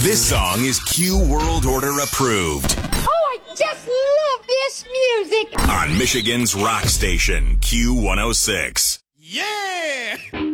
This song is Q World Order approved. Oh, I just love this music. On Michigan's rock station, Q106. Yeah!